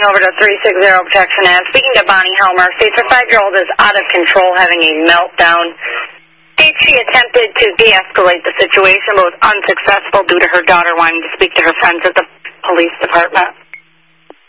calling over to 360 Protection and speaking to Bonnie Helmer. States her 5-year-old is out of control, having a meltdown. States she attempted to de-escalate the situation but was unsuccessful due to her daughter wanting to speak to her friends at the police department.